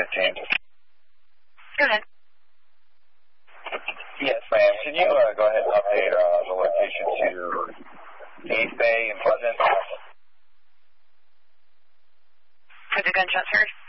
15. Go ahead. Yes, ma'am. Can you go ahead and update the location to East Bay and Pleasant? For the gunshots heard?